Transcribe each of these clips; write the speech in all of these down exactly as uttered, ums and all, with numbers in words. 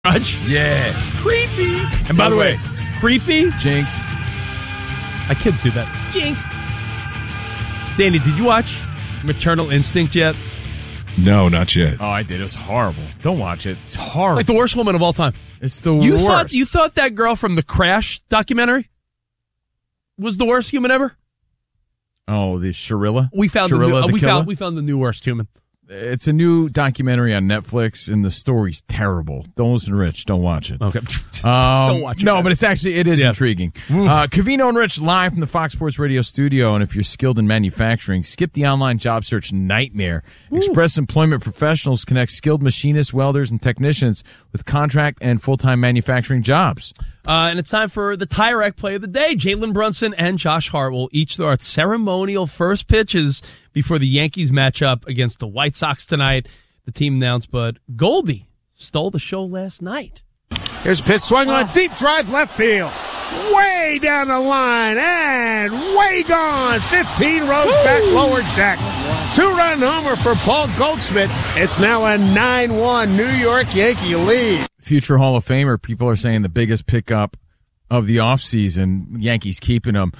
Grudge? Yeah. Creepy. And by the way, creepy? Jinx. My kids do that. Jinx. Danny, did you watch Maternal Instinct yet? No, not yet. Oh, I did. It was horrible. Don't watch it. It's horrible. It's like the worst woman of all time. It's the you worst. Thought, you thought that girl from the Crash documentary was the worst human ever? Oh, the Sharilla? We found Sharilla the, new, the uh, we killer? found we found the new worst human. It's a new documentary on Netflix, and the story's terrible. Don't listen to Rich. Don't watch it. Okay. Um, Don't watch it. No, guys. but it's actually, it is Yeah. intriguing. Uh, Covino and Rich live from the Fox Sports Radio studio, and if you're skilled in manufacturing, skip the online job search nightmare. Ooh. Express Employment Professionals connect skilled machinists, welders, and technicians with contract and full-time manufacturing jobs. Uh, and it's time for the Tire Rack play of the day. Jalen Brunson and Josh Hart will each throw out ceremonial first pitches before the Yankees match up against the White Sox tonight. The team announced, but Goldie stole the show last night. Here's a pitch swung on deep drive left field. Way down the line and way gone. fifteen rows Woo! Back lower deck. Two-run homer for Paul Goldschmidt. It's now a nine one New York Yankee lead. Future Hall of Famer, people are saying the biggest pickup of the offseason. Yankees keeping him.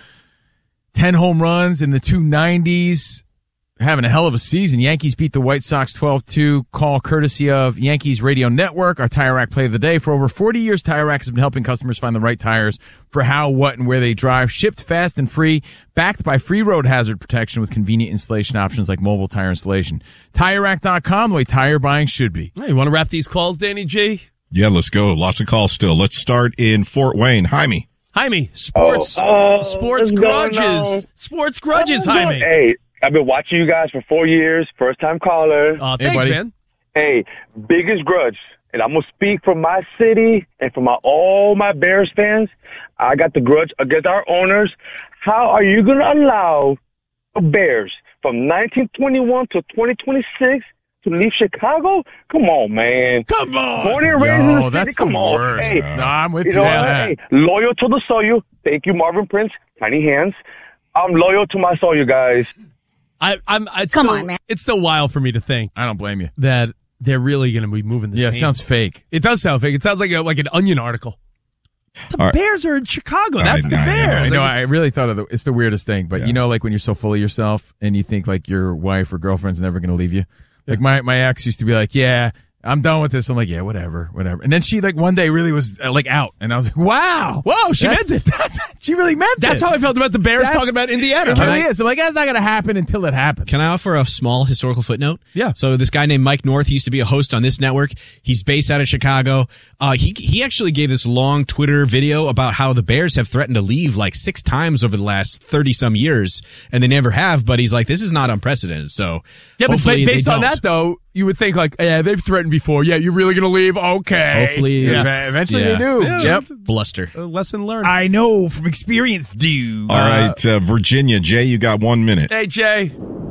Ten home runs in the two nineties. Having a hell of a season. Yankees beat the White Sox twelve two. Call courtesy of Yankees Radio Network, our Tire Rack play of the day. For over forty years, Tire Rack has been helping customers find the right tires for how, what, and where they drive. Shipped fast and free. Backed by free road hazard protection with convenient installation options like mobile tire installation. Tire Rack dot com, the way tire buying should be. Hey, you want to wrap these calls, Danny G? Yeah, let's go. Lots of calls still. Let's start in Fort Wayne. Jaime. Jaime, sports, oh, uh, sports grudges. Sports grudges, Jaime. Hey. I've been watching you guys for four years. First time caller. Uh, thanks, hey, man. Hey, biggest grudge. And I'm going to speak from my city and from my, all my Bears fans. I got the grudge against our owners. How are you going to allow the Bears from nineteen twenty-one to twenty twenty-six to leave Chicago? Come on, man. Come on. Born and raised in the Yo, city. that's Come the on. worst. Hey, No, I'm with you. you know, Yeah. hey, loyal to the soil. Thank you, Marvin Prince. Tiny hands. I'm loyal to my soil, guys. I, I'm. It's Come still, on, man. It's still wild for me to think I don't blame you. that they're really going to be moving this. Yeah, it team. sounds fake. It does sound fake. It sounds like a, like an Onion article. The All right. Bears are in Chicago. I That's the know, I know. Bears. I know. Like, I really thought of the, it's the weirdest thing, but Yeah. you know, like when you're so full of yourself and you think like your wife or girlfriend's never going to leave you. Like my, my ex used to be like, yeah, I'm done with this. I'm like, yeah, whatever, whatever. And then she like one day really was uh, like out, and I was like, wow, Whoa, she That's- meant it. That's, she really meant it. That's how I felt about the Bears That's- talking about Indiana. It Like, really is. I'm like, that's not going to happen until it happens. Can I offer a small historical footnote? Yeah. So this guy named Mike North, he used to be a host on this network. He's based out of Chicago. Uh, he he actually gave this long Twitter video about how the Bears have threatened to leave like six times over the last thirty some years, and they never have. But he's like, this is not unprecedented. So yeah, but hopefully based they on don't. that though, you would think like, yeah, they've threatened before. Yeah, you're really going to leave? Okay. Hopefully, Yeah, it's- eventually yeah. they do. Yeah. Yep. Bluster. A lesson learned. I know from experience, dude. All right, uh, Virginia. Jay, you got one minute. Hey, Jay.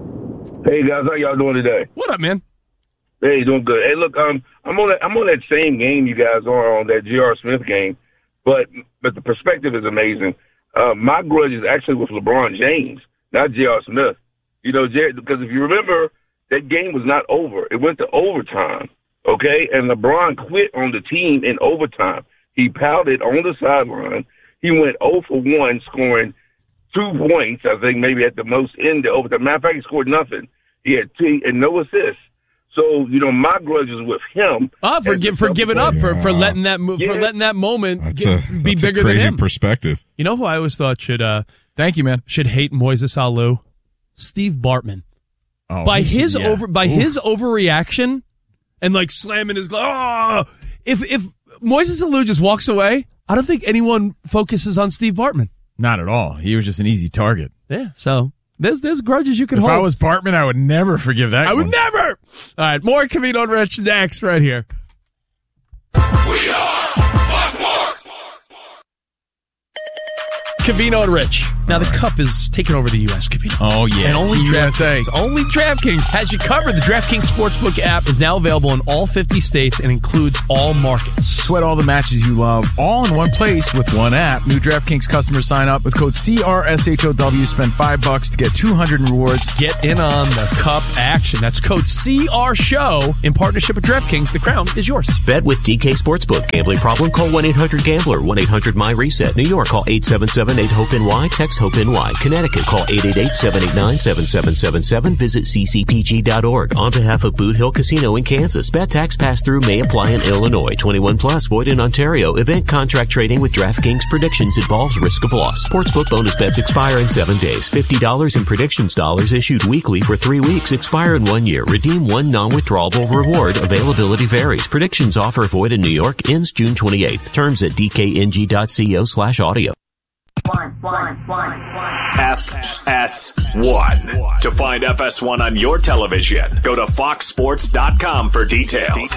Hey, guys. How y'all doing today? What up, man? Hey, doing good. Hey, look, um, I'm on that. I'm on that same game you guys are on, that J R. Smith game, but but the perspective is amazing. Uh, my grudge is actually with LeBron James, not J R. Smith. You know, J- because if you remember, that game was not over. It went to overtime. Okay, and LeBron quit on the team in overtime. He pouted on the sideline. He went zero for one, scoring two points, I think, maybe at the most in the overtime. Matter of fact, he scored nothing. He had two and no assists. So, you know, my grudge is with him. Oh, for, as give, a for giving up, for, for Yeah. letting that mo- Yeah. for letting that moment That's get, a be that's bigger a crazy than him. perspective. You know who I always thought should uh Thank you, man. should hate Moises Alou? Steve Bartman. Oh, by we should- his yeah. over by Oof. his overreaction and like slamming his glove. Oh, if if Moises Alou just walks away, I don't think anyone focuses on Steve Bartman. Not at all. He was just an easy target. Yeah, so there's there's grudges you could If hold. I was Bartman, I would never forgive that. I would one. never. All right, more Covino and Rich next right here. Covino and Rich. Now, the Cup is taking over the U S, Covino. Oh, yeah. And only Team U S A. DraftKings, only DraftKings has you covered. The DraftKings Sportsbook app is now available in all fifty states and includes all markets. Sweat all the matches you love, all in one place with one app. New DraftKings customers sign up with code C R S H O W. Spend five bucks to get two hundred in rewards. Get in on the Cup action. That's code C R SHOW in partnership with DraftKings. The crown is yours. Bet with D K Sportsbook. Gambling problem? Call one eight hundred gambler. one eight hundred my reset. New York, call eight seven seven eight hope N Y. Text HOPE-NY. Connecticut, call eight eight eight seven eight nine seven seven seven seven. Visit c c p g dot org. On behalf of Boot Hill Casino in Kansas, bet tax pass-through may apply in Illinois. twenty-one plus, void in Ontario. Event contract trading with DraftKings predictions involves risk of loss. Sportsbook bonus bets expire in seven days. fifty dollars in predictions dollars issued weekly for three weeks. Expire in one year. Redeem one non-withdrawable reward. Availability varies. Predictions offer void in New York. Ends June twenty-eighth. Terms at d k n g dot co slash audio. F S one. To find F S one on your television, go to fox sports dot com for details.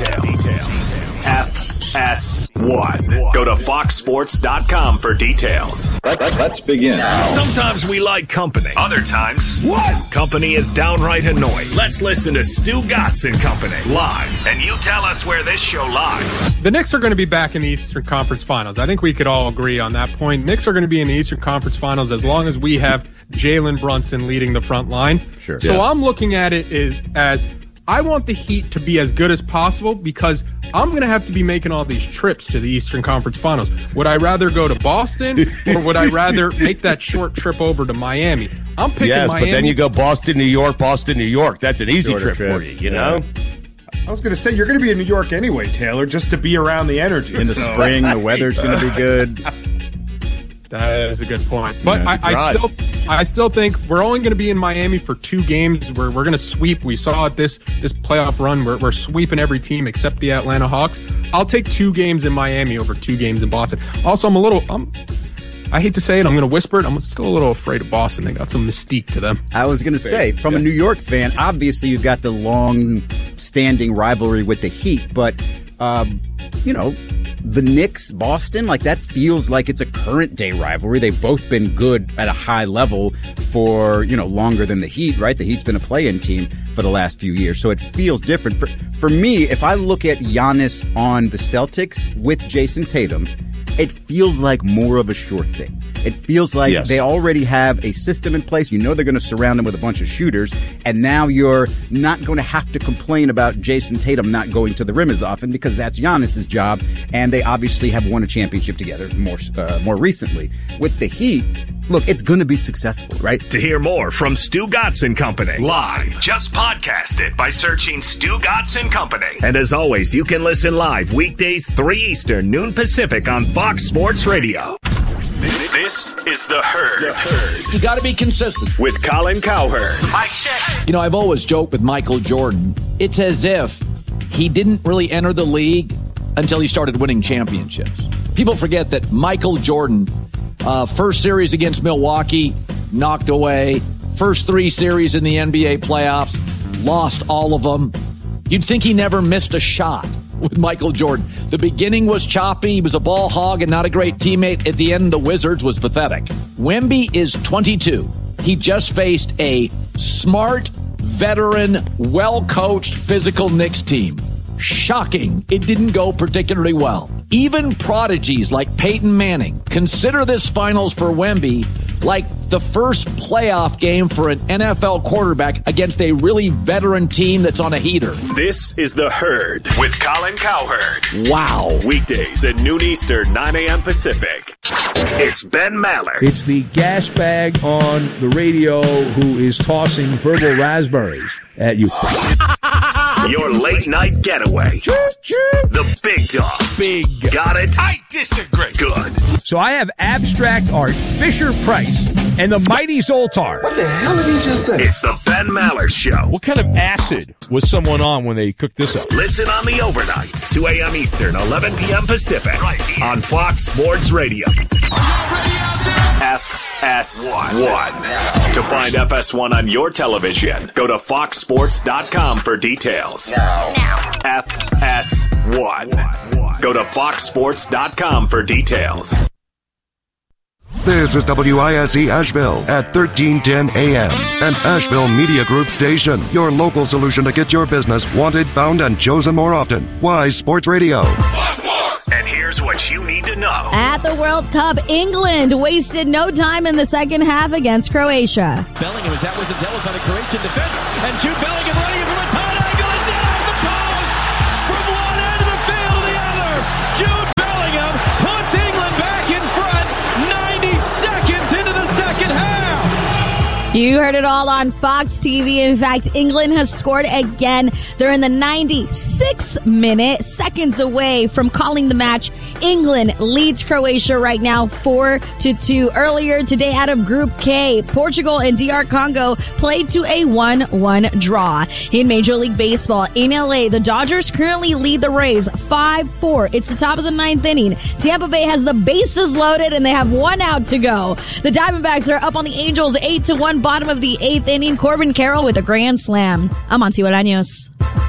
F S one. Go to fox sports dot com for details. Let, let, let's begin. Sometimes we like company. Other times, what? Company is downright annoying. Let's listen to Stu Gatz and Company live, and you tell us where this show lies. The Knicks are going to be back in the Eastern Conference Finals. I think we could all agree on that point. Knicks are going to be in the Eastern Conference Finals as long as we have Jalen Brunson leading the front line. Sure. So Yeah. I'm looking at it as, as I want the Heat to be as good as possible because I'm going to have to be making all these trips to the Eastern Conference Finals. Would I rather go to Boston or would I rather make that short trip over to Miami? I'm picking Yes, Miami. but then you go Boston, New York, Boston, New York. That's an easy Shorter trip, trip, for you, you yeah. know? I was going to say, you're going to be in New York anyway, Taylor, just to be around the energy. In the so. spring, the weather's going to be good. That is a good point. But Yeah, I, I right. still I still think we're only going to be in Miami for two games. We're, we're going to sweep. We saw it this this playoff run. We're, we're sweeping every team except the Atlanta Hawks. I'll take two games in Miami over two games in Boston. Also, I'm a little... I'm, I hate to say it. I'm going to whisper it. I'm still a little afraid of Boston. They got some mystique to them. I was going to say, from a New York fan, obviously you've got the long-standing rivalry with the Heat, but, um, you know, the Knicks, Boston, like that feels like it's a current-day rivalry. They've both been good at a high level for, you know, longer than the Heat, right? The Heat's been a play-in team for the last few years, so it feels different. For, for me, if I look at Giannis on the Celtics with Jason Tatum, it feels like more of a sure thing. It feels like Yes. they already have a system in place. You know they're going to surround him with a bunch of shooters, and now you're not going to have to complain about Jason Tatum not going to the rim as often because that's Giannis's job, and they obviously have won a championship together more uh, more recently. With the Heat, look, it's going to be successful, right? To hear more from Stu Gatz and Company live, just podcast it by searching Stu Gatz and Company. And as always, you can listen live weekdays three Eastern, noon Pacific on Fox Sports Radio. This is The Herd. The Herd. You got to be consistent. With Colin Cowherd. Mike check. You know, I've always joked with Michael Jordan. It's as if he didn't really enter the league until he started winning championships. People forget that Michael Jordan, uh, first series against Milwaukee, knocked away. First three series in the N B A playoffs, lost all of them. You'd think he never missed a shot with Michael Jordan. The beginning was choppy. He was a ball hog and not a great teammate. At the end, the Wizards was pathetic. Wemby is twenty-two. He just faced a smart, veteran, well-coached, physical Knicks team. Shocking. It didn't go particularly well. Even prodigies like Peyton Manning consider this finals for Wemby like the first playoff game for an N F L quarterback against a really veteran team that's on a heater. This is The Herd with Colin Cowherd. Wow. Weekdays at noon Eastern, nine a.m. Pacific. It's Ben Maller. It's the gas bag on the radio who is tossing verbal raspberries at you. Your late night getaway. The big dog. Big. Got it? I disagree. Good. So I have abstract art, Fisher Price, and the mighty Zoltar. What the hell did he just say? It's the Ben Maller Show. What kind of acid was someone on when they cooked this up? Listen on the overnights, two a.m. Eastern, eleven p.m. Pacific, right here on Fox Sports Radio. F S one. To find F S one on your television, go to fox sports dot com for details. Now. F S one. Go to fox sports dot com for details. This is W I S E Asheville at thirteen ten A M, an Asheville Media Group station. Your local solution to get your business wanted, found, and chosen more often. Wise Sports Radio. And here's what you need to know. At the World Cup, England wasted no time in the second half against Croatia. Bellingham is that was dealt with by the Croatian defense, and Jude Bellingham running in from a tight angle and dead off the post from one end of the field to the other. Jude Bellingham puts England back in front ninety seconds into the second half. You heard it all on Fox T V. In fact, England has scored again. They're in the ninety-sixth minute, seconds away from calling the match. England leads Croatia right now four to two. Earlier today out of Group K, Portugal and D R Congo played to a one one draw. In Major League Baseball in L A, the Dodgers currently lead the Rays five four. It's the top of the ninth inning. Tampa Bay has the bases loaded and they have one out to go. The Diamondbacks are up on the Angels eight to one, bottom of the eighth inning. Corbin Carroll with a grand slam. I'm Monty Bolaños.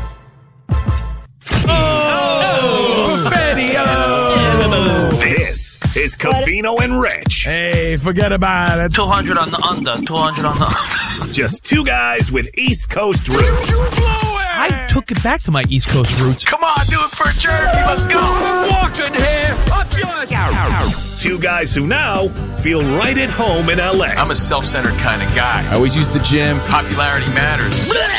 This is Covino and Rich. Hey, forget about it. two hundred on the under. two hundred on the under. Just two guys with East Coast roots. I took it back to my East Coast roots. Come on, do it for Jersey. Let's go. Walking here. Up yours. Two guys who now feel right at home in L A. I'm a self-centered kind of guy. I always use the gym. Popularity matters.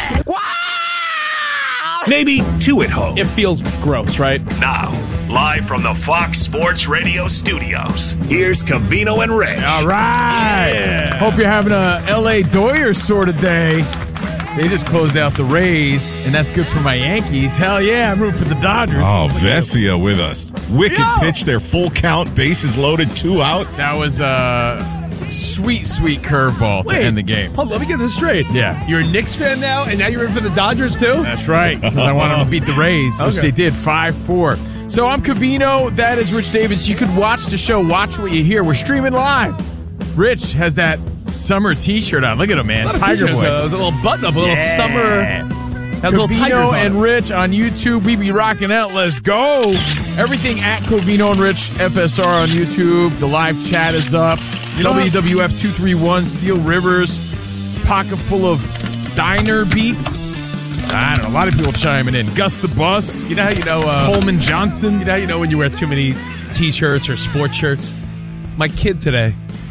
Maybe two at home. It feels gross, right? Now, live from the Fox Sports Radio studios, here's Covino and Rich. All right. Yeah. Hope you're having a L A Doyers sort of day. They just closed out the Rays, and that's good for my Yankees. Hell yeah, I'm rooting for the Dodgers. Oh, Vesia with us. Wicked Yo! pitch, their full count, bases loaded, two outs. That was a sweet, sweet curveball to end the game. Hold on, let me get this straight. Yeah. You're a Knicks fan now, and now you're in for the Dodgers, too? That's right, because I want them to beat the Rays, which Okay. they did five four. So I'm Covino. That is Rich Davis. You could watch the show, watch what you hear. We're streaming live. Rich has that summer T-shirt on. Look at him, man. A lot of Tiger t-shirts, Boy. uh, There's a little button-up, a little Yeah. summer... Has little tigers Covino on and it. Rich on YouTube. We be rocking out. Let's go. Everything at Covino and Rich F S R on YouTube. The live chat is up. W W F two three one, Steel Rivers. Pocket full of diner beats. I don't know. A lot of people chiming in. Gus the Bus. You know how you know... Uh, Coleman Johnson. You know how you know when you wear too many T-shirts or sports shirts? My kid today,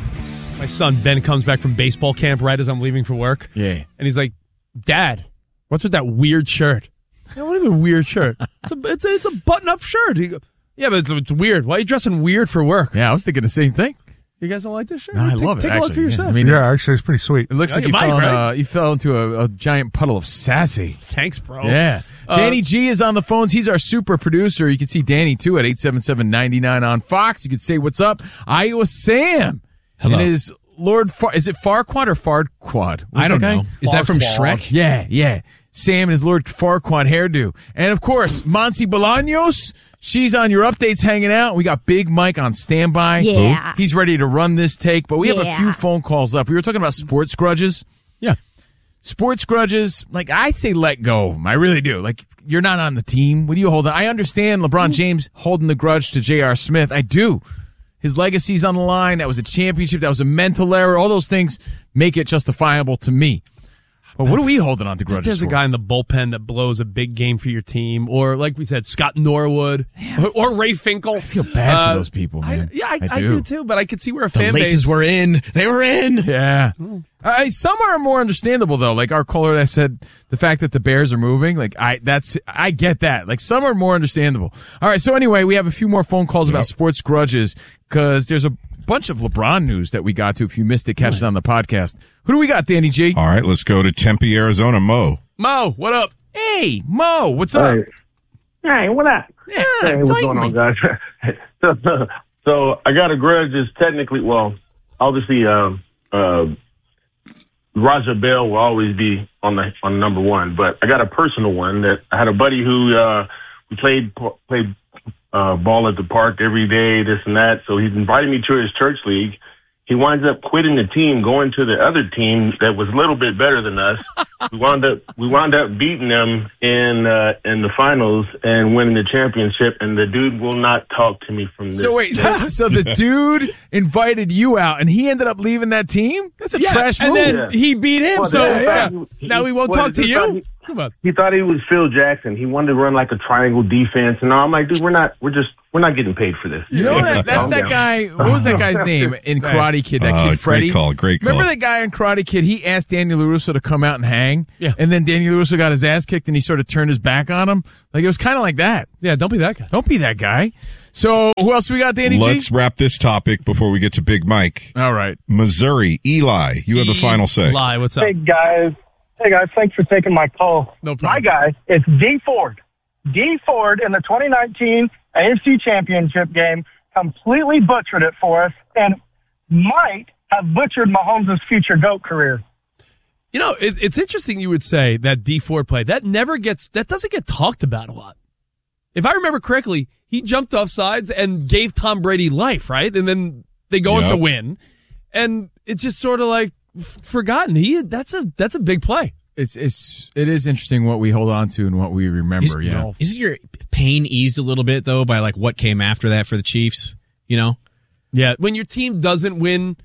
my son Ben, comes back from baseball camp right as I'm leaving for work. Yeah. And he's like, Dad, what's with that weird shirt? Yeah, what do you mean weird shirt? It's a it's a, it's a button-up shirt. He go, yeah, but it's, it's weird. Why are you dressing weird for work? Yeah, I was thinking the same thing. You guys don't like this shirt? No, I take, love it. Take actually. a look for yourself. Yeah, I mean, Yeah, actually, it's pretty sweet. It looks Yeah, like you you might, fell, in, right? uh, you fell into a, a giant puddle of sassy. Thanks, bro. Yeah. Uh, Danny G is on the phones. He's our super producer. You can see Danny, too, at eight seven seven, nine nine on Fox. You can say, what's up? Iowa Sam. Hello. And his Lord, Far- is it Farquad or Farquad? I don't that guy? know. Is that from Farquaad. Shrek? Yeah, yeah. Sam and his Lord Farquad hairdo. And, of course, Monsi Bolaños. She's on your updates hanging out. We got Big Mike on standby. Yeah. He's ready to run this take, but we have a Yeah. few phone calls up. We were talking about sports grudges. Yeah. Sports grudges, like I say let go of them. I really do. Like, you're not on the team. What do you hold on? I understand LeBron James holding the grudge to J R. Smith. I do. His legacy's on the line. That was a championship. That was a mental error. All those things make it justifiable to me. But what are we holding on to grudges There's a for? guy in the bullpen that blows a big game for your team, or like we said, Scott Norwood, or, or Ray Finkel. I feel bad Uh, for those people, man. I, yeah, I, I I, do. do too. But I could see where a The fan laces base were in. They were in. Yeah. Uh, some are more understandable though. Like our caller that said the fact that the Bears are moving. Like I, that's I get that. Like some are more understandable. All right. So anyway, we have a few more phone calls about sports grudges because there's a bunch of LeBron news that we got to. If you missed it, catch it on the podcast. Who do we got, Danny G? All right, let's go to Tempe, Arizona. Mo. Mo, what up? Hey, Mo, what's up? Hey, what up? Yeah, Hey, what's going on, guys? so, so I got a grudge. Is technically, well, obviously, um, uh, Raja Bell will always be on the on number one, but I got a personal one that I had a buddy who uh, we played played uh, ball at the park every day, this and that. So he's invited me to his church league. He winds up quitting the team, going to the other team that was a little bit better than us. we wound up we wound up beating them in uh, in the finals and winning the championship. And the dude will not talk to me from this. So wait, so, so the dude invited you out, and he ended up leaving that team? That's a Yeah, trash and move. then Yeah. he beat him, Well, so yeah, yeah. he- now he won't well, talk to he you? thought he- Come on. He thought he was Phil Jackson. He wanted to run like a triangle defense, and I'm like, dude, we're not. We're just. We're not getting paid for this. You know that, that's Calm that down. guy. What was that guy's name in Karate Kid? That Uh, kid, great Freddie. call, great call. Remember that guy in Karate Kid? He asked Daniel LaRusso to come out and hang. Yeah. And then Daniel LaRusso got his ass kicked, and he sort of turned his back on him. Like it was kind of like that. Yeah, don't be that guy. Don't be that guy. So who else we got, Danny Let's G? wrap this topic before we get to Big Mike. All right. Missouri, Eli, you have the final say. Eli, what's up? Hey guys, hey guys, thanks for taking my call. No My problem. guy, it's D Ford. D Ford in the twenty nineteen A F C Championship game completely butchered it for us and might have butchered Mahomes' future GOAT career. You know, it, it's interesting you would say that D Ford play. That never gets, that doesn't get talked about a lot. If I remember correctly, he jumped off sides and gave Tom Brady life, right? And then they go Yep. on to win. And it's just sort of like f- forgotten. He that's a that's a big play. It's it's it is interesting what we hold on to and what we remember. Is- yeah. Isn't your pain eased a little bit though by like what came after that for the Chiefs? You know, Yeah. When your team doesn't win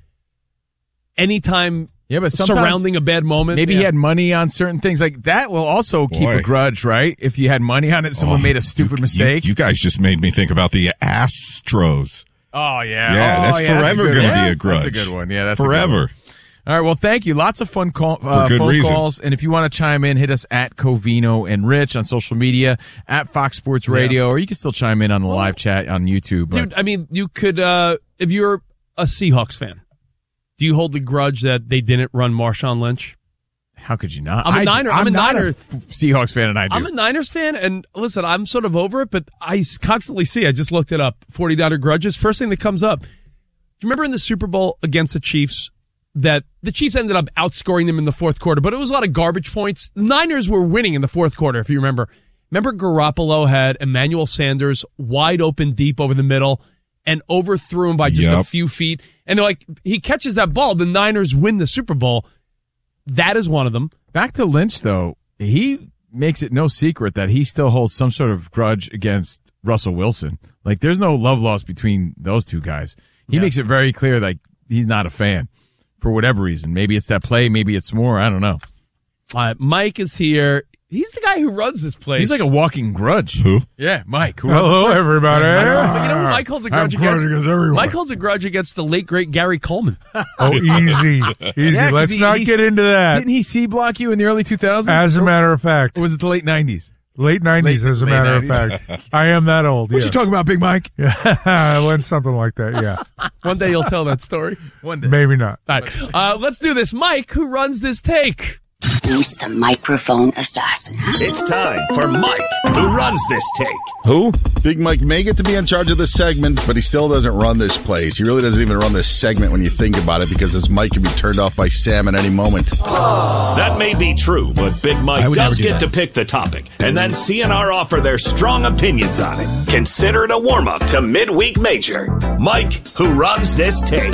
anytime Yeah, but sometimes surrounding a bad moment. maybe yeah. he had money on certain things like that. Will also keep Boy. a grudge, right? If you had money on it, someone Oh, made a stupid you- mistake. You, you guys just made me think about the Astros. oh yeah, Yeah, oh, that's yeah, a forever good going to one. be a grudge. That's a good one. Yeah, that's a good forever. one. All right, well, thank you. Lots of fun call, uh, For good phone reason. calls. And if you want to chime in, hit us at Covino and Rich on social media, at Fox Sports Radio, or you can still chime in on the live chat on YouTube. Dude, But I mean, you could, uh, if you're a Seahawks fan, do you hold the grudge that they didn't run Marshawn Lynch? how could you not? I'm a I- Niner. I'm, a not Niner. Seahawks fan, and I do. I'm a Niners fan, and listen, I'm sort of over it, but I s- constantly see, I just looked it up, forty-niner grudges. First thing that comes up, do you remember in the Super Bowl against the Chiefs that the Chiefs ended up outscoring them in the fourth quarter, but it was a lot of garbage points. The Niners were winning in the fourth quarter, if you remember. Remember Garoppolo had Emmanuel Sanders wide open deep over the middle and overthrew him by just a Yep. few feet. And they're like, he catches that ball, the Niners win the Super Bowl. That is one of them. Back to Lynch, though, he makes it no secret that he still holds some sort of grudge against Russell Wilson. Like, there's no love lost between those two guys. He Yeah. makes it very clear that he's not a fan for whatever reason. Maybe it's that play, maybe it's more. I don't know. Uh, Mike is here. He's the guy who runs this place. He's like a walking grudge. Who? Yeah, Mike. Who Hello, runs this place? everybody. But you know who Mike holds a I have grudge against? grudge against everyone. Mike holds a grudge against the late great Gary Coleman. Oh, easy, easy. Yeah, 'cause Let's he- not he's- get into that. Didn't he C block you in the early two thousands? As a matter of fact, Or was it the late nineties? late nineties. Late- As a late matter nineties. of fact, I am that old. What yes. you talking about, Big Mike? Yeah, I went something like that. Yeah, One day you'll tell that story. One day. maybe not. All right, uh, let's do this. Mike, who runs this take? Who's the microphone assassin? It's time for Mike, who runs this take. Who? Big Mike may get to be in charge of this segment, but he still doesn't run this place. He really doesn't even run this segment when you think about it, because this mic can be turned off by Sam at any moment. That may be true, but Big I Mike would does never do get that. to pick the topic, and then C N R offer their strong opinions on it. Consider it a warm-up to Midweek Major. Mike, who runs this take.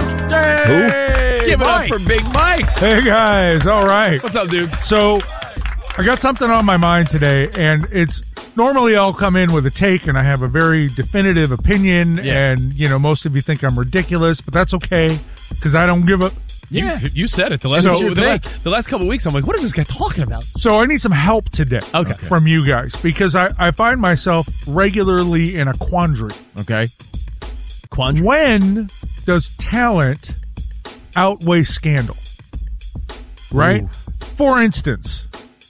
Hey, Give it Mike. up for Big Mike. Hey guys, all right. What's up, dude? So, I got something on my mind today, and it's normally I'll come in with a take, and I have a very definitive opinion, Yeah. and you know most of you think I'm ridiculous, but that's okay because I don't give a. Yeah, you, you said it. The last, So- couple, the, last, the last couple weeks, I'm like, what is this guy talking about? So I need some help today Okay. from you guys because I, I find myself regularly in a quandary. Okay. Quandary? When does talent outweigh scandal? Right? Ooh. For instance,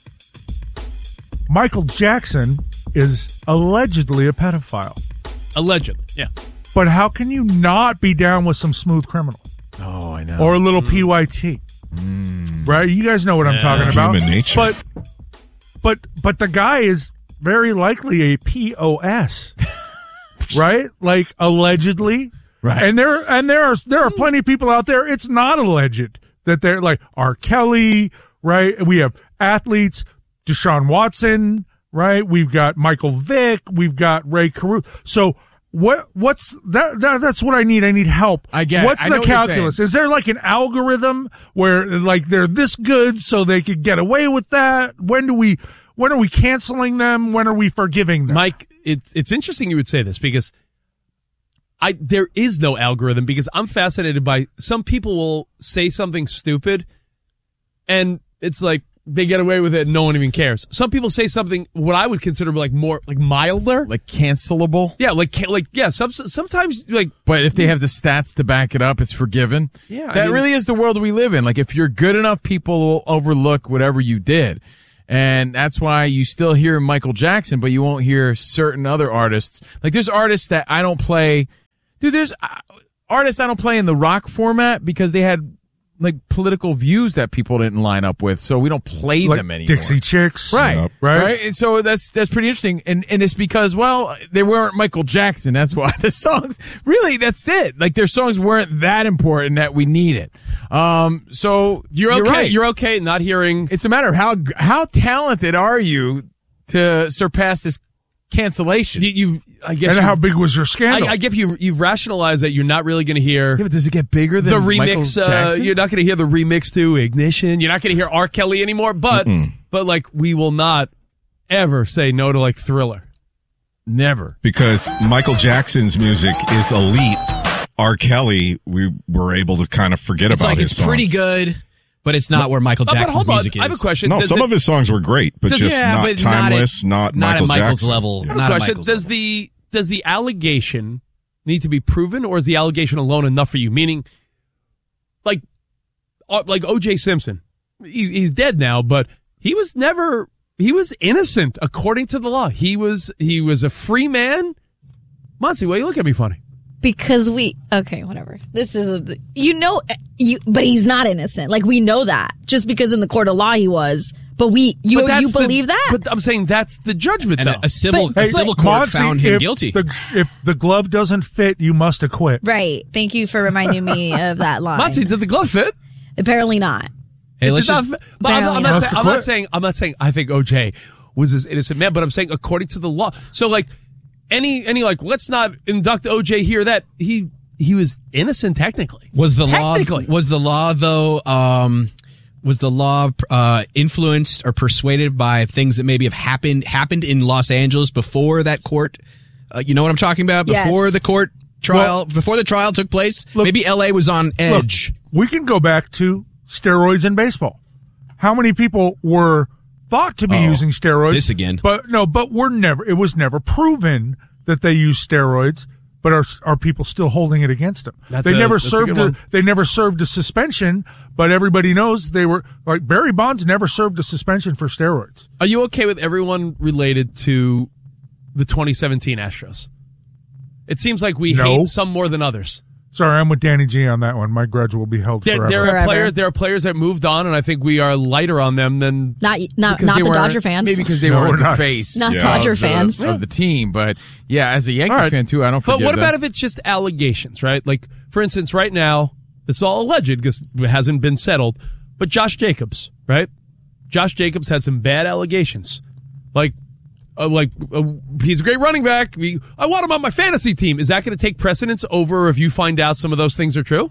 Michael Jackson is allegedly a pedophile. Allegedly, yeah. But how can you not be down with some Smooth Criminal Oh, I know. or a little P Y T? Right? You guys know what I'm Yeah. talking about. Human nature. But but but the guy is very likely a P O S. Right? Like allegedly. Right. And there and there are there are plenty of people out there it's not alleged that they're like R. Kelly, right? We have athletes, Deshaun Watson, right? We've got Michael Vick, we've got Ray Caruth. So What what's that, that? That's what I need. I need help. I get it. What's I the know what you're calculus? saying. Is there like an algorithm where like they're this good so they could get away with that? When do we? When are we canceling them? When are we forgiving them? Mike, it's it's interesting you would say this because I there is no algorithm because I'm fascinated by some people will say something stupid and it's like they get away with it and no one even cares. Some people say something what I would consider like more like milder, like cancelable. Yeah, like like yeah. Some, sometimes like, but if they have the stats to back it up, it's forgiven. Yeah, I that mean, really is the world we live in. Like if you're good enough, people will overlook whatever you did, and that's why you still hear Michael Jackson, but you won't hear certain other artists. Like there's artists that I don't play. Dude, there's uh, artists I don't play in the rock format because they had like political views that people didn't line up with, so we don't play like them anymore. Dixie Chicks, right, yep. right, right. And so that's that's pretty interesting, and and it's because well they weren't Michael Jackson. That's why the songs really that's it. Like their songs weren't that important that we need it. Um, so you're okay. You're, right. You're okay not hearing. It's a matter of how how talented are you to surpass this cancellation. You, you I guess and you, how big was your scandal? I, I guess you you've rationalized that you're not really going to hear. Yeah, but does it get bigger than the Michael remix? Uh, Jackson? you're not going to hear the remix to Ignition. You're not going to hear R. Kelly anymore. But Mm-mm. but like we will not ever say no to like Thriller. Never, because Michael Jackson's music is elite. R. Kelly, we were able to kind of forget it's about like his it's pretty songs. good. But it's not where Michael But- but Jackson's hold on. music is. I have a question. No, Does some it- of his songs were great, but Does- just yeah, not but not at- timeless, not, not at Michael Michael's Jackson. level. Yeah. I have a Not at question. Michael's Does level. the does the allegation need to be proven, or is the allegation alone enough for you? Meaning, like, uh, like O J Simpson, he, he's dead now, but he was never he was innocent according to the law. He was he was a free man. Monty, why you look at me funny? Because we okay, whatever. This is a, you know you, but he's not innocent. Like we know that just because in the court of law he was. But we you But that's you the- believe that? But I'm saying that's the judgment, And though. a, a civil But- a civil but- court Monty, found him if guilty. The, if the glove doesn't fit, you must acquit. Right. Thank you for reminding me of that line. Monty, did the glove fit? Apparently not. Hey, It let's did not just fit. But I'm, not- I'm not Must saying, I'm not acquit. saying I'm not saying I think O J was this innocent man, but I'm saying according to the law. So like any any like let's not induct O J here. That he he was innocent technically. Was the law Technically. was the law though um was the law uh influenced or persuaded by things that maybe have happened happened in Los Angeles before that court uh, you know what I'm talking about Yes. before the court trial Well, before the trial took place look- maybe L A was on edge. Look, we can go back to steroids in baseball. How many people were thought to be Oh, using steroids? this again. But no, but we're never, it was never proven that they used steroids, but are, are people still holding it against them? That's they a- never that's a served good a, one. they never served a suspension, but everybody knows they were, like Barry Bonds never served a suspension for steroids. Are you okay with everyone related to the twenty seventeen Astros? It seems like we No. hate some more than others. Sorry, I'm with Danny G on that one. My grudge will be held There, forever. there are Forever. players. There are players that moved on, and I think we are lighter on them than Not not Because not they the weren't- Dodger fans. Maybe because they No, weren't we're the not. face Not yeah, Dodger of the- fans. of the team. But yeah, as a Yankees All right. fan too, I don't But forgive what them. about if it's just allegations, right? Like, for instance, right now, it's all alleged because it hasn't been settled. But Josh Jacobs, right? Josh Jacobs had some bad allegations. Like, uh, like uh, he's a great running back. We, I want him on my fantasy team. Is that going to take precedence over if you find out some of those things are true?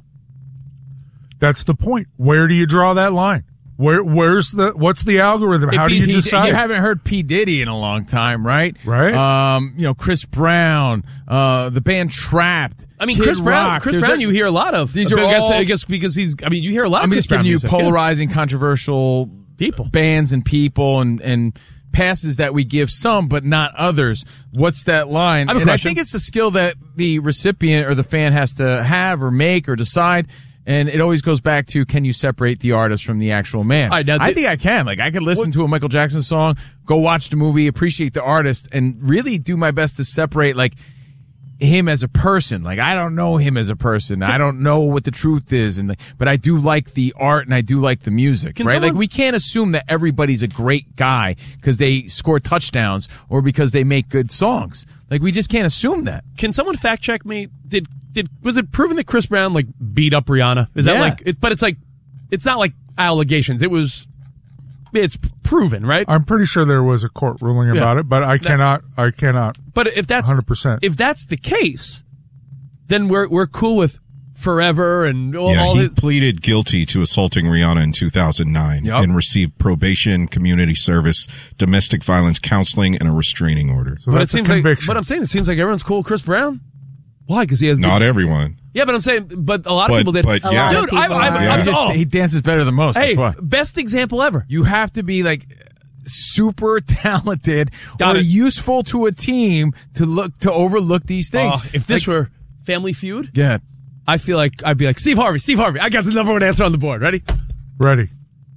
That's the point. Where do you draw that line? Where, where's the, what's the algorithm? If How do you he's- he- decide? You haven't heard P. Diddy in a long time, right? Right. Um, you know, Chris Brown, uh, the band Trapped. I mean, Kid Chris Brown. Rock. Chris There's Brown, a- you hear a lot of. These I are guess, all- I guess because he's. I mean, you hear a lot. I'm of just Chris Brown giving you music, yeah. polarizing, controversial people, bands, and people, and and passes that we give some, but not others. What's that line? I have a and question. I think it's a skill that the recipient or the fan has to have or make or decide. And it always goes back to, can you separate the artist from the actual man? All right, now I the- think I can. Like, I could listen to a Michael Jackson song, go watch the movie, appreciate the artist, and really do my best to separate, like, him as a person. Like, I don't know him as a person. I don't know what the truth is, and the, but I do like the art and I do like the music, Can right? someone- Like, we can't assume that everybody's a great guy because they score touchdowns or because they make good songs. Like, we just can't assume that. Can someone fact check me? Did did was it proven that Chris Brown like beat up Rihanna? Is that Yeah. like? It, but it's like, it's not like allegations. It was, it's proven, right? I'm pretty sure there was a court ruling Yeah. about it, but I That- cannot. I cannot. But if that's one hundred percent. if that's the case, then we're we're cool with forever and all, Yeah, all he his, pleaded guilty to assaulting Rihanna in two thousand nine Yep. and received probation, community service, domestic violence counseling, and a restraining order. So but it that's a seems like. conviction. But I'm saying it seems like everyone's cool with Chris Brown. Why? Because he has Not good, everyone. Yeah, but I'm saying, but a lot of But- people did. but, A yeah. lot of Dude, people I'm, I'm, are. Yeah, I'm, he, just- oh, he dances better than most. hey, That's why. best example ever. You have to be like super talented Got or it. useful to a team to look to overlook these things. Oh, if this Like- were Family Feud, yeah, I feel like I'd be like Steve Harvey. Steve Harvey. I got the number one answer on the board. Ready? Ready.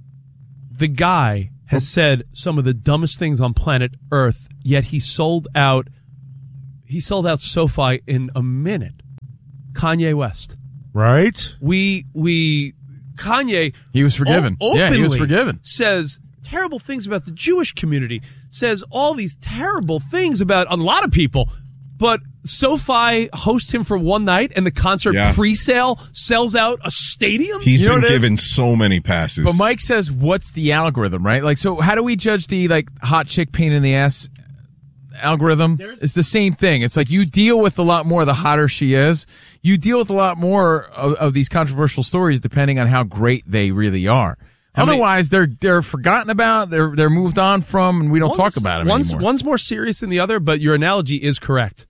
The guy has said some of the dumbest things on planet Earth, yet he sold out. He sold out SoFi in a minute. Kanye West. Right. We we Kanye. He was forgiven. o- Yeah, he was openly forgiven. Says terrible things about the Jewish community. Says all these terrible things about a lot of people. But SoFi hosts him for one night, and the concert Yeah. pre-sale sells out a stadium. He's You know been what it is? given so many passes. But Mike says, "What's the algorithm?" Right? Like, so how do we judge the like hot chick pain in the ass algorithm? It's the same thing. It's like you deal with a lot more the hotter she is. You deal with a lot more of, of these controversial stories depending on how great they really are. How many- Otherwise, they're they're forgotten about. They're they're moved on from, and we don't talk about them one's, anymore. One's more serious than the other, but your analogy is correct.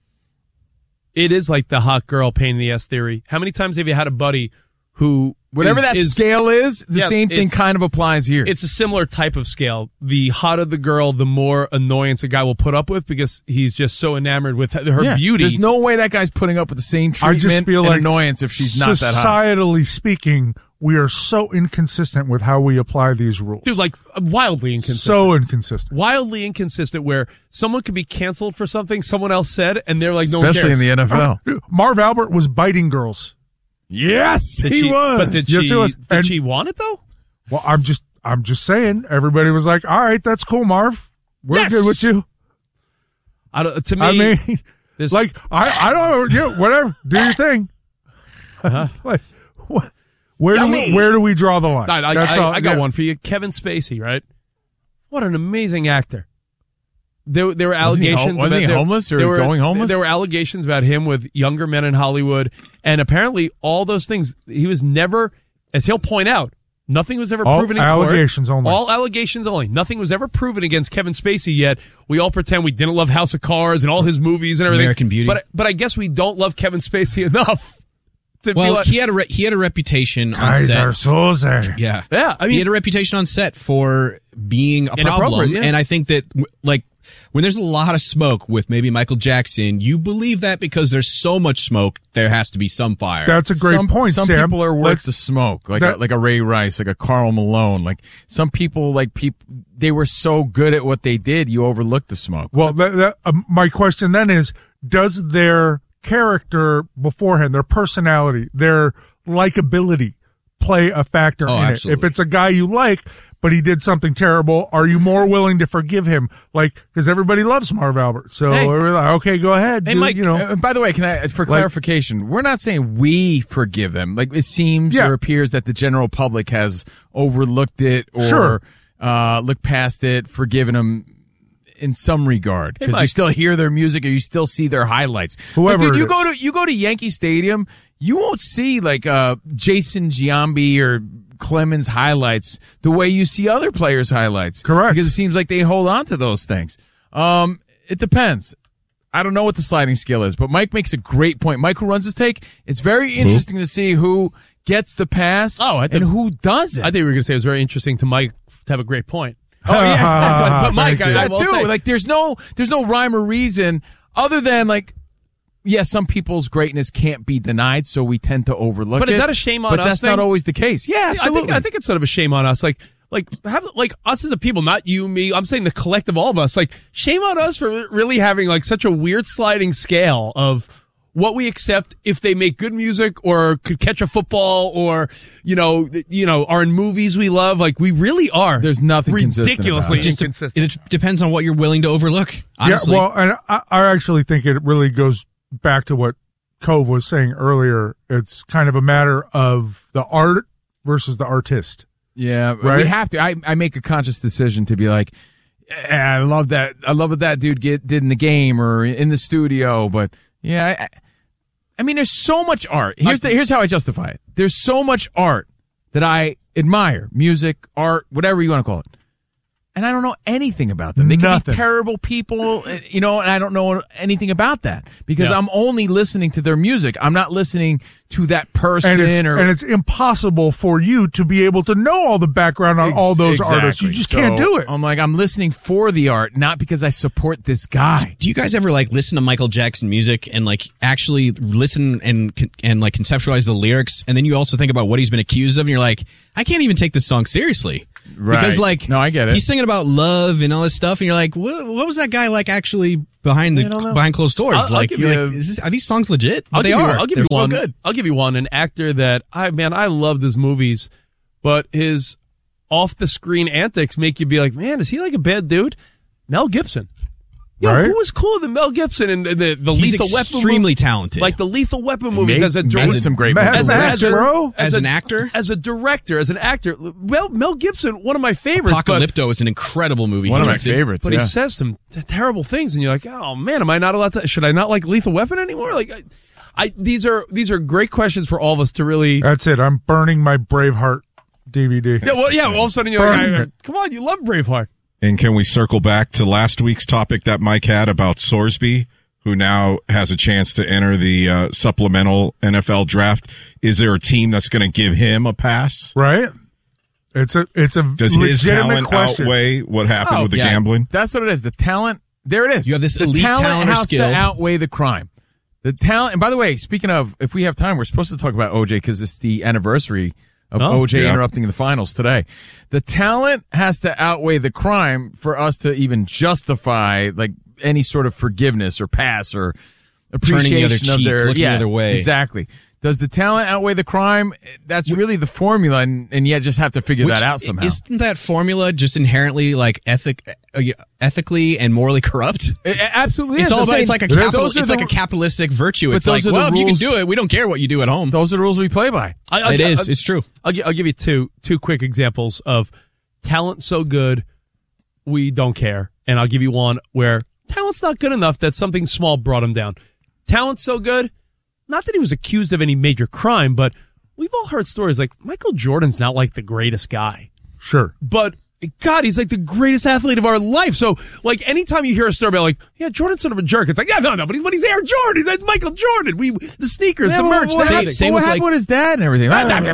It is like the hot girl pain in the ass theory. How many times have you had a buddy who Whatever is- that is- scale is, the Yeah, same thing it's- kind of applies here. It's a similar type of scale. The hotter the girl, the more annoyance a guy will put up with because he's just so enamored with her Yeah, beauty. There's no way that guy's putting up with the same I treatment just feel and like annoyance if she's not that hot. societally speaking, we are so inconsistent with how we apply these rules. Dude, like wildly inconsistent. So inconsistent. Wildly inconsistent where someone could be canceled for something someone else said and they're like, no one Especially cares. in the N F L. Marv Albert was biting girls. Yes, Did he she, was. But did Yes, she, he was. did And- she want it though? Well, I'm just, I'm just saying. Everybody was like, "All right, that's cool, Marv. We're Yes! good with you." I don't, to me, I mean, this- like, I, I don't, you know, whatever. Do your thing. like, what, where do we, where do we draw the line? I, I, That's I, all. I got yeah. one for you. Kevin Spacey, right? What an amazing actor. There, there were Wasn't he allegations. hom- wasn't about, he there, homeless or there were, going homeless? There were allegations about him with younger men in Hollywood, and apparently all those things. He was never, as he'll point out, nothing was ever All proven in allegations court. only. All allegations only. Nothing was ever proven against Kevin Spacey yet. We all pretend we didn't love House of Cards and all his movies and everything. American Beauty. But but I guess we don't love Kevin Spacey enough to be Well, like, he had a re- he had a reputation on Guys set. are so sad. Yeah, Yeah, I he mean- had a reputation on set for being a Inappropriate, problem, yeah. and I think that w- like when there's a lot of smoke with maybe Michael Jackson, you believe that because there's so much smoke, there has to be some fire. That's a great some, point, Some Sam. people are worth Let's- the smoke, like that- a, like a Ray Rice, like a Karl Malone. Like some people, like people, they were so good at what they did, you overlooked the smoke. Well, that, that, uh, my question then is, does their character beforehand, their personality, their likability play a factor Oh, in absolutely. it? If it's a guy you like, but he did something terrible, are you more willing to forgive him? Like, because everybody loves Marv Albert. So Hey. we're like, okay, go ahead. Hey, do- Mike, you know, Uh, by the way, can I, for clarification, we're not saying we forgive them. Like it seems Yeah. or appears that the general public has overlooked it or Sure. uh, looked past it, forgiven them in some regard Hey, because you Mike. still hear their music or you still see their highlights. Whoever Like, dude, it you is. go to you go to Yankee Stadium, you won't see like uh, Jason Giambi or Clemens highlights the way you see other players' highlights. Correct. Because it seems like they hold on to those things. Um, it depends. I don't know what the sliding scale is, but Mike makes a great point. Mike, who runs his take, it's very interesting to see who gets the pass Oh, I think- and who doesn't. I think we were going to say it was very interesting to Mike to have a great point. Oh yeah, but, but Mike, Thank I, you. I that will too. say, Like, there's no, there's no rhyme or reason other than like, yes, some people's greatness can't be denied, so we tend to overlook it. But is that a shame on But us that's thing? not always the case. Yeah, I absolutely. think I think it's sort of a shame on us. Like like have like us as a people, not you, me. I'm saying the collective, all of us. Like shame on us for really having like such a weird sliding scale of what we accept if they make good music or could catch a football or you know th- you know are in movies we love. Like we really are. There's nothing consistent ridiculously about it. Just inconsistent. it depends on what you're willing to overlook. Honestly, yeah, well, and I, I actually think it really goes back to what Cove was saying earlier. It's kind of a matter of the art versus the artist. Yeah, Right? we have to. I, I make a conscious decision to be like, yeah, I love that. I love what that dude get, did in the game or in the studio. But yeah, I, I mean, there's so much art. Here's the here's how I justify it. There's so much art that I admire, music, art, whatever you want to call it. And I don't know anything about them. They can Nothing. be terrible people, you know, and I don't know anything about that because Yeah. I'm only listening to their music. I'm not listening to that person. And it's, or and it's impossible for you to be able to know all the background on Ex- all those exactly. artists. You just So, can't do it. I'm like, I'm listening for the art, not because I support this guy. Do you guys ever like listen to Michael Jackson music and like actually listen and and like conceptualize the lyrics, and then you also think about what he's been accused of, and you're like, I can't even take this song seriously. Right. Because like, no, I get it. He's singing about love and all this stuff, and you're like, what, what was that guy like actually behind the behind closed doors? I'll- I'll like, give you're you like, a- is this, are these songs legit? But I'll they give you- are. I'll give They're you so one. good. I'll give you one. An actor that I man, I loved his movies, but his off the screen antics make you be like, man, is he like a bad dude? Mel Gibson. Yo, Right? who was cooler than Mel Gibson in the the, the He's Lethal Weapon? extremely movie? talented. Like the Lethal Weapon movies made- as a made director, some great Mad movies. Max, a, bro. As a- an actor? as a director, as an actor. Well, Mel Gibson, one of my favorites. but- Apocalypto is an incredible movie. One of He my just did- favorites. But yeah. he says some t- terrible things, and you're like, "Oh man, am I not allowed to? Should I not like Lethal Weapon anymore?" Like, I, I these are these are great questions for all of us to really. That's it. I'm burning my Braveheart D V D. Yeah, well, yeah. All of a sudden, you're like, Burning I- it. "Come on, you love Braveheart." And can we circle back to last week's topic that Mike had about Sorsby, who now has a chance to enter the uh, supplemental N F L draft? Is there a team that's going to give him a pass? Right? It's a it's a Does his legitimate talent question. outweigh what happened Oh, with the yeah. gambling? That's what it is. The talent, there it is. You have this the elite talent, talent or has skill. to outweigh the crime. The talent, and by the way, speaking of, if we have time, we're supposed to talk about O J because it's the anniversary of Oh, O J yeah. interrupting the finals today. The talent has to outweigh the crime for us to even justify like any sort of forgiveness or pass or appreciation Turning the other of cheek, their looking the yeah, other way. Exactly. Does the talent outweigh the crime? That's really the formula, and, and yet just have to figure Which- that out somehow. Isn't that formula just inherently like ethic, uh, ethically and morally corrupt? It, it absolutely It's is. all I'm about. saying It's like a those capital, are It's the- like a capitalistic virtue. But It's those like, are the well, if you can rules- do it, we don't care what you do at home. Those are the rules we play by. I, I'll It gi- is. I'll- It's true. I'll, gi- I'll give you two two quick examples of talent so good we don't care, and I'll give you one where talent's not good enough that something small brought him down. Talent's so good, not that he was accused of any major crime, but we've all heard stories like Michael Jordan's not like the greatest guy. Sure. But God, he's like the greatest athlete of our life. So, like, anytime you hear a story about, like, yeah, Jordan's sort of a jerk, it's like, yeah, no, no, but he's, but he's Air Jordan. He's like Michael Jordan. We, the sneakers, Yeah, the well, merch, what the happened- everything. same what with, happened like- with his dad and everything?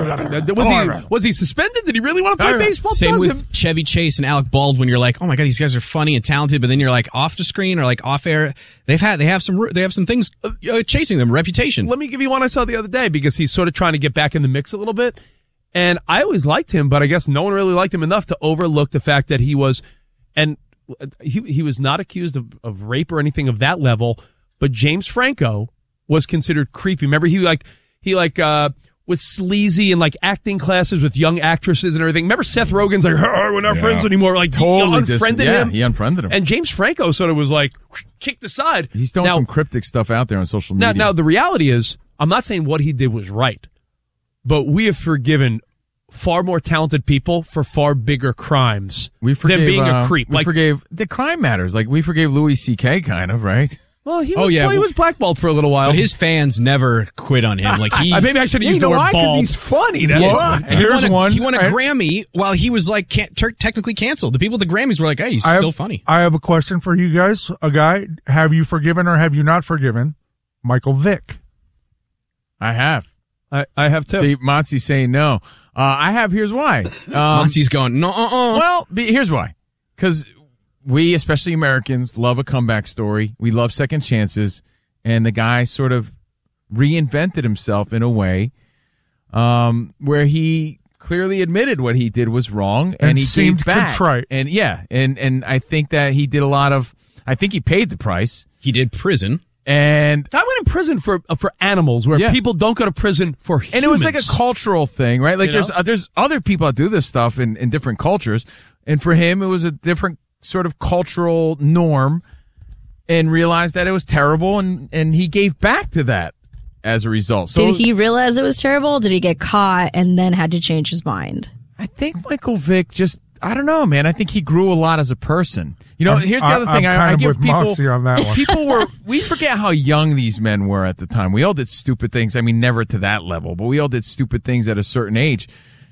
was he was he suspended? Did he really want to play baseball? Same Does with him- Chevy Chase and Alec Baldwin. You're like, oh my god, these guys are funny and talented, but then you're like off the screen or like off air. They've had they have some they have some things uh, chasing them, reputation. Let me give you one I saw the other day because he's sort of trying to get back in the mix a little bit. And I always liked him, but I guess no one really liked him enough to overlook the fact that he was, and he he was not accused of, of rape or anything of that level. But James Franco was considered creepy. Remember, he like he like uh, was sleazy in like acting classes with young actresses and everything. Remember, Seth Rogen's like, "Oh, we're not Yeah. friends anymore." Like Totally he dis- unfriended yeah, him. he unfriended him. And James Franco sort of was like kicked aside. He's throwing Now- some cryptic stuff out there on social Now, media. now the reality is, I'm not saying what he did was right, but we have forgiven far more talented people for far bigger crimes we forgave, than being uh, a creep. We Like, forgave the crime matters. Like we forgave Louis C K, kind of, right? well, he Oh, was, yeah, well, he well- was blackballed for a little while. But his fans never quit on him. Like he, Uh, maybe I should have You used the know word why? 'Cause bald. he's funny. That's Well, why. he here's won a, one. He won a I- Grammy while he was like can, ter- technically canceled. The people at the Grammys were like, "Hey, he's I have, still funny." I have a question for you guys. A guy, have you forgiven or have you not forgiven Michael Vick? I have. I, I have too. See, Monty's saying no. Uh, I have. Here's why. Um, Monty's going, "No, uh, uh." Well, be, here's why. Because we, especially Americans, love a comeback story. We love second chances. And the guy sort of reinvented himself in a way um, where he clearly admitted what he did was wrong, and, And he seemed gave back. contrite. And yeah, and and I think that he did a lot of. I think he paid the price. He did prison. And I went in prison for uh, for animals, where Yeah. people don't go to prison for humans. And it was like a cultural thing, right? Like You there's know? uh, there's other people that do this stuff in, in different cultures, and for him it was a different sort of cultural norm, and realized that it was terrible, and and he gave back to that as a result. So Did he realize it was terrible? Or did he get caught and then had to change his mind? I think Michael Vick just, I don't know, man. I think he grew a lot as a person. You know, I'm- here's the I- other thing. I'm I, I kind of give with people, Moxie on that one. people were, we forget how young these men were at the time. We all did stupid things. I mean, never to that level, but we all did stupid things at a certain age.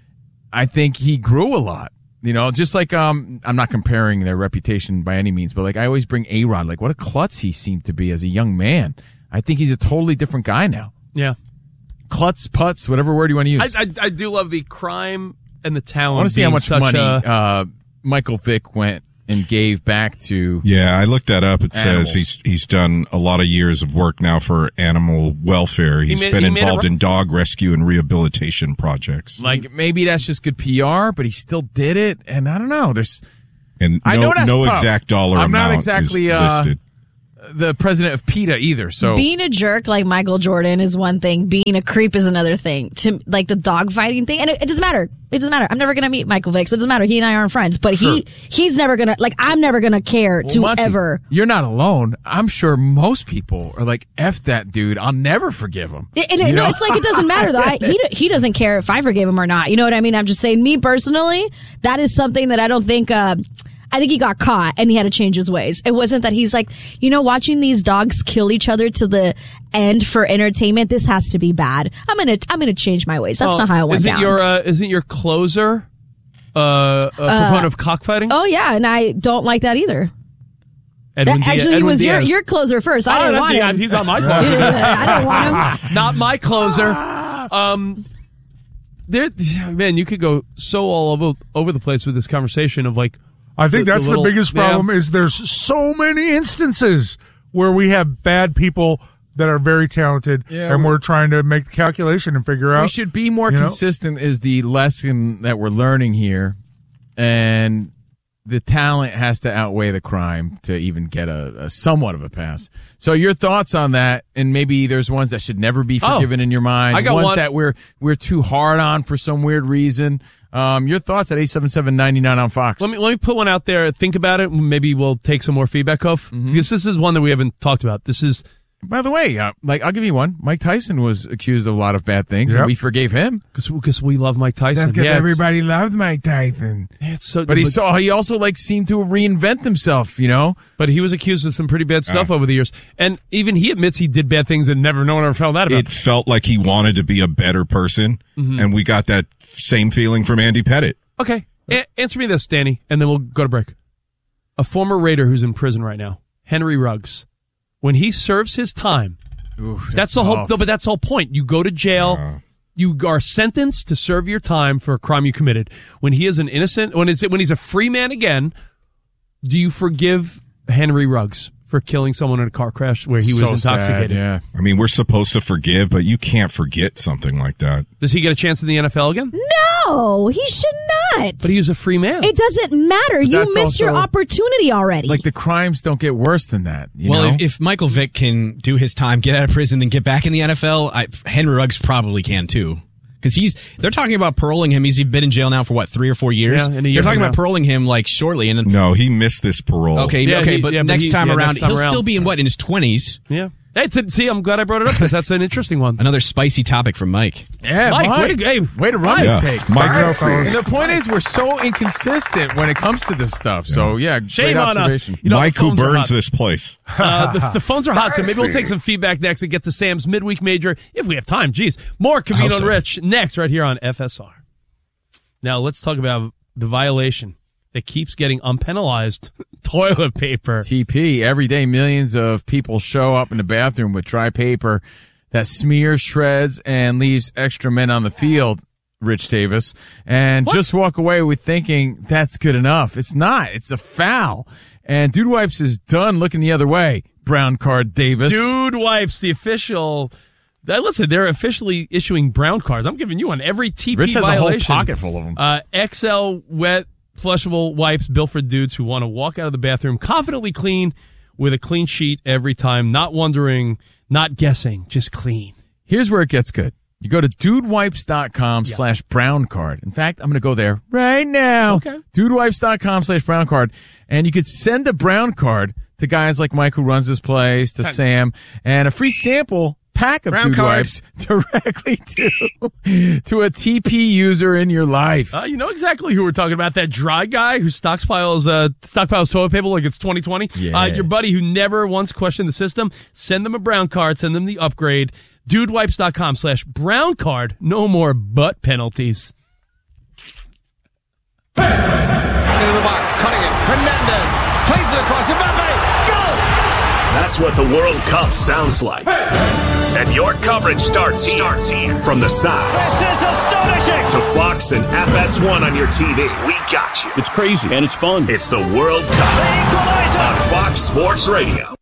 I think he grew a lot. You know, just like, um, I'm not comparing their reputation by any means, but like I always bring A-Rod, like what a klutz he seemed to be as a young man. I think he's a totally different guy now. Yeah. Klutz, putz, whatever word you want to use. I, I, I do love the crime and the I talent. want to see how being much such money a- uh, Michael Vick went and gave back to. Yeah, I looked that up. It Animals. says he's he's done a lot of years of work now for animal welfare. He's made- been he made a involved re- in dog rescue and rehabilitation projects. Like maybe that's just good P R, but he still did it, and I don't know. There's And I no, know that's no tough. exact dollar I'm amount not exactly is uh, listed. the president of PETA either. So Being a jerk like Michael Jordan is one thing. Being a creep is another thing. To like the dog fighting thing, and it, it doesn't matter. It doesn't matter. I'm never gonna meet Michael Vick, so it doesn't matter. He and I aren't friends, but Sure. he he's never gonna like. I'm never gonna care Well, to Muncie, ever. You're not alone. I'm sure most people are like, "F that dude. I'll never forgive him." And it, You no, know? it's like it doesn't matter though. I, he he doesn't care if I forgive him or not. You know what I mean? I'm just saying, me personally, that is something that I don't think. Uh, I think he got caught and he had to change his ways. It wasn't that he's like, you know, watching these dogs kill each other to the end for entertainment. This has to be bad. I'm gonna I'm gonna change my ways. That's Oh, not how it went isn't down. Your, uh, isn't your closer uh, a proponent of cockfighting? Oh yeah, and I don't like that either. Edwin That Diaz- actually Edwin was your Diaz. your closer first. I Oh, didn't not want Diaz. him. He's not my closer. I didn't want him. Not my closer. Um, there, man, you could go so all over over the place with this conversation of like. I think that's the, little- biggest yeah. problem is there's so many instances where we have bad people that are very talented, Yeah, and we- we're trying to make the calculation and figure out. We should be more you know? consistent is the lesson that we're learning here. And the talent has to outweigh the crime to even get a, a somewhat of a pass. So your thoughts on that, and maybe there's ones that should never be Oh, forgiven in your mind. I got ones one. that we're we're too hard on for some weird reason. Um, your thoughts at eight seven seven, nine nine on Fox. Let me let me put one out there. Think about it. Maybe we'll take some more feedback off because this is one that we haven't talked about. This is, by the way, uh, like I'll give you one. Mike Tyson was accused of a lot of bad things, Yep. and we forgave him because we love Mike Tyson. That's 'cause Yeah, it's- everybody loved Mike Tyson. Yeah, it's so, But he saw he also like seemed to reinvent himself, you know. But he was accused of some pretty bad stuff Uh. over the years, and even he admits he did bad things and never no one ever found out about. It felt like he wanted to be a better person, Mhm. and we got that same feeling from Andy Pettit. Okay, a- answer me this, Danny, and then we'll go to break. A former Raider who's in prison right now, Henry Ruggs, when he serves his time, Oof, that's, that's the whole. tough. No, but that's the whole point. You go to jail. You are sentenced to serve your time for a crime you committed. When he is an innocent, when it's when he's a free man again, do you forgive Henry Ruggs for killing someone in a car crash where he was So sad, intoxicated? yeah. I mean, we're supposed to forgive, but you can't forget something like that. Does he get a chance in the N F L again? No, he should not. But he was a free man. It doesn't matter. But You that's missed your also- opportunity already. Like the crimes don't get worse than that. You well, know? if, if Michael Vick can do his time, get out of prison, then get back in the N F L, I, Henry Ruggs probably can too. Because he's, they're talking about paroling him. He's been in jail now for what, three or four years? Yeah, in a year they're talking from about now. paroling him like shortly. And No, he missed this parole. okay, Yeah, okay, he- but yeah, but next he- time yeah, around, next time he'll around. still be in what, in his twenties? Yeah. Hey, t- see, I'm glad I brought it up because that's an interesting one. Another spicy topic from Mike. yeah, Mike, Mike, way to- hey, way to run Yeah. this take. Mike- And the point is, we're so inconsistent when it comes to this stuff. So yeah, Shame great on us. observation. You know, Mike, the who phones are burns hot. this place. Uh, the, the phones are hot, so maybe we'll take some feedback next and get to Sam's midweek major if we have time. Jeez, more Cavino hope and so. Rich next right here on F S R. Now let's talk about the violation that keeps getting unpenalized toilet paper. T P, every day millions of people show up in the bathroom with dry paper that smears, shreds, and leaves extra men on the field, Rich Davis, and just walk away with thinking that's good enough. It's not. It's a foul. And Dude Wipes is done looking the other way. Brown card Davis. Dude Wipes, the official. Uh, listen, they're officially issuing brown cards. I'm giving you one every T P Rich has violation. a whole pocket full of them. Uh, X L wet flushable wipes built for dudes who want to walk out of the bathroom confidently clean with a clean sheet every time, not wondering, not guessing, just clean. Here's where it gets good. You go to dudewipes.com slash brown card. In fact, I'm going to go there right now. Okay. Dudewipes.com slash brown card. And you could send a brown card to guys like Mike who runs this place, to Sam, and a free sample pack of Brown Dude card. Wipes directly to, to a T P user in your life. Uh, you know exactly who we're talking about. That dry guy who stockpiles uh, stockpiles toilet paper like it's twenty twenty. Yeah. Uh, your buddy who never once questioned the system. Send them a brown card. Send them the upgrade. Dudewipes.com slash brown card. No more butt penalties. Into the box, cutting it. Hernandez plays it across. Mbappe, go! That's what the World Cup sounds like. And your coverage starts here. Starts here. From the sides This is astonishing. to Fox and F S one on your T V. We got you. It's crazy and it's fun. It's the World Cup on Fox Sports Radio.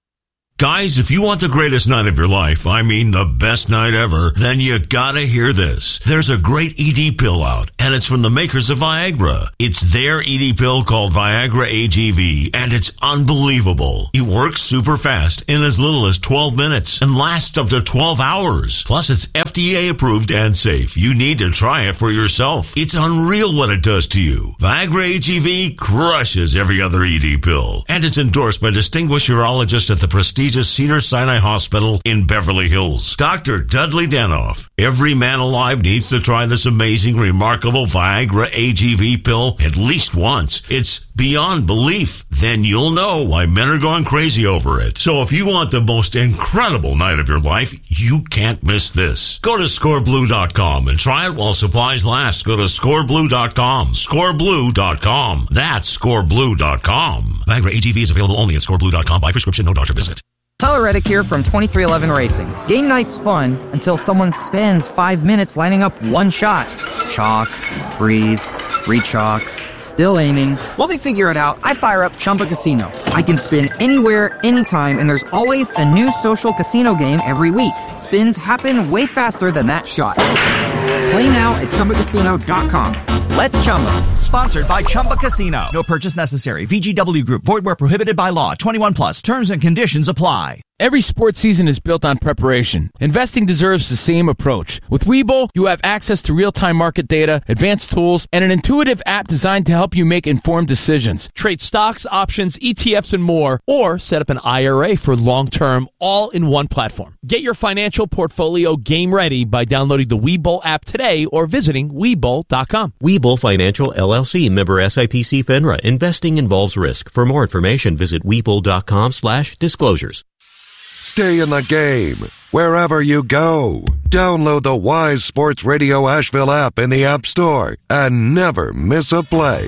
Guys, if you want the greatest night of your life, I mean the best night ever, then you gotta hear this. There's a great E D pill out, and it's from the makers of Viagra. It's their E D pill called Viagra A G V, and it's unbelievable. It works super fast in as little as twelve minutes and lasts up to twelve hours. Plus, it's F D A approved and safe. You need to try it for yourself. It's unreal what it does to you. Viagra A G V crushes every other E D pill, and it's endorsed by distinguished urologists at the prestigious Cedars-Sinai Hospital in Beverly Hills. Doctor Dudley Danoff. Every man alive needs to try this amazing, remarkable Viagra A G V pill at least once. It's beyond belief. Then you'll know why men are going crazy over it. So if you want the most incredible night of your life, you can't miss this. Go to score blue dot com and try it while supplies last. Go to score blue dot com. score blue dot com. That's score blue dot com. Viagra A G V is available only at score blue dot com by prescription, no doctor visit. Tyler Reddick here from twenty-three eleven Racing. Game night's fun until someone spends five minutes lining up one shot. Chalk, breathe, re-chalk, still aiming. While they figure it out, I fire up Chumba Casino. I can spin anywhere, anytime, and there's always a new social casino game every week. Spins happen way faster than that shot. Play now at Chumba Casino dot com. Let's Chumba. Sponsored by Chumba Casino. No purchase necessary. V G W Group. Void where prohibited by law. twenty-one plus. Terms and conditions apply. Every sports season is built on preparation. Investing deserves the same approach. With Webull, you have access to real-time market data, advanced tools, and an intuitive app designed to help you make informed decisions. Trade stocks, options, E T Fs, and more, or set up an I R A for long-term, all in one platform. Get your financial portfolio game ready by downloading the Webull app today or visiting Webull dot com. Webull Financial, L L C, member S I P C FINRA. Investing involves risk. For more information, visit Webull dot com slash disclosures. Stay in the game wherever you go. Download the Wise Sports Radio Asheville app in the App Store and never miss a play.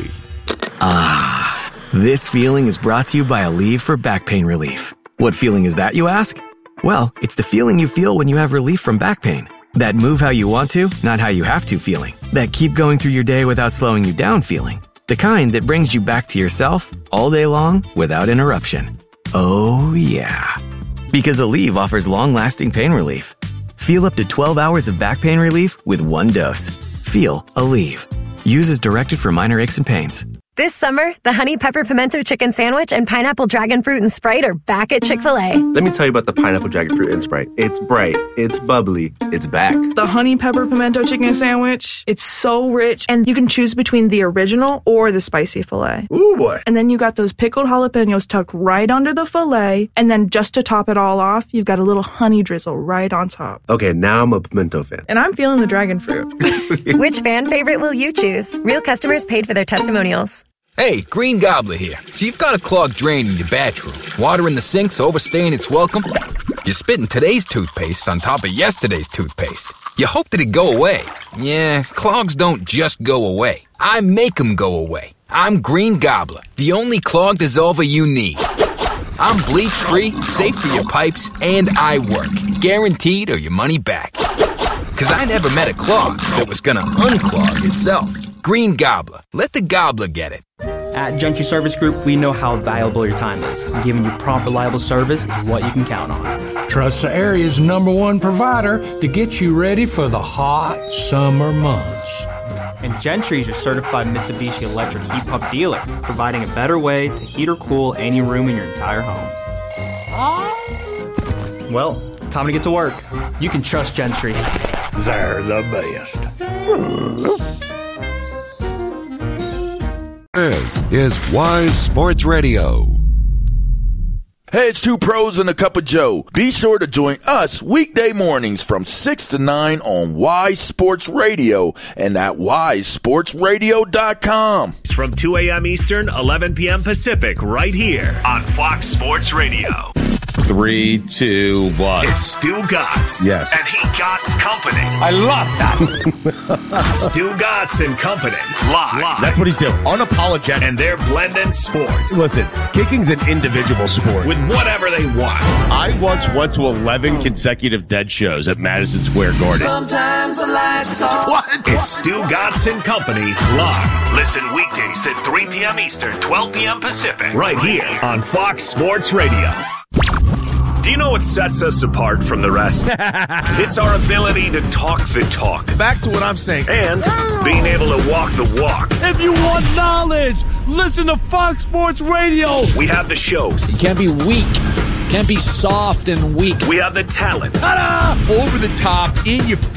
Ah, this feeling is brought to you by Aleve for back pain relief. What feeling is that, you ask? Well, it's the feeling you feel when you have relief from back pain. That move how you want to, not how you have to feeling. That keep going through your day without slowing you down feeling. The kind that brings you back to yourself all day long without interruption. Oh, yeah. Because Aleve offers long-lasting pain relief. Feel up to twelve hours of back pain relief with one dose. Feel Aleve. Use as directed for minor aches and pains. This summer, the Honey Pepper Pimento Chicken Sandwich and Pineapple Dragon Fruit and Sprite are back at Chick-fil-A. Let me tell you about the Pineapple Dragon Fruit and Sprite. It's bright, it's bubbly, it's back. The Honey Pepper Pimento Chicken Sandwich, it's so rich, and you can choose between the original or the spicy filet. Ooh, boy. And then you got those pickled jalapenos tucked right under the filet, and then just to top it all off, you've got a little honey drizzle right on top. Okay, now I'm a pimento fan. And I'm feeling the dragon fruit. Which fan favorite will you choose? Real customers paid for their testimonials. Hey, Green Gobbler here. So you've got a clogged drain in your bathroom. Water in the sink's overstaying its welcome. You're spitting today's toothpaste on top of yesterday's toothpaste. You hope that it go away. Yeah, clogs don't just go away. I make them go away. I'm Green Gobbler, the only clog dissolver you need. I'm bleach-free, safe for your pipes, and I work. Guaranteed or your money back. Because I never met a clog that was gonna unclog itself. Green Gobbler. Let the gobbler get it. At Gentry Service Group, we know how valuable your time is, and giving you prompt, reliable service is what you can count on. Trust the area's number one provider to get you ready for the hot summer months. And Gentry is your certified Mitsubishi Electric heat pump dealer, providing a better way to heat or cool any room in your entire home. Well, time to get to work. You can trust Gentry. They're the best. This is Wise Sports Radio. Hey, it's Two Pros and a Cup of Joe. Be sure to join us weekday mornings from six to nine on Wise Sports Radio and at wise sports radio dot com. From two a.m. Eastern, eleven p.m. Pacific, right here on Fox Sports Radio. Three, two, one. It's Stu Gatz. Yes. And he Gatz Company. I love that. Stu Gatz and Company. Live. Live. That's what he's doing. Unapologetic. And they're blending sports. Listen, kicking's an individual sport. With whatever they want. I once went to eleven consecutive Dead shows at Madison Square Garden. Sometimes the lights off. What? It's Stu Gatz and Company. Live. Listen weekdays at three p.m. Eastern, twelve p.m. Pacific. Right here on Fox Sports Radio. Do you know what sets us apart from the rest? It's our ability to talk the talk. Back to what I'm saying. And being able to walk the walk. If you want knowledge, listen to Fox Sports Radio. We have the shows. You can't be weak. Can't be soft and weak. We have the talent. Ta-da! Over the top, in your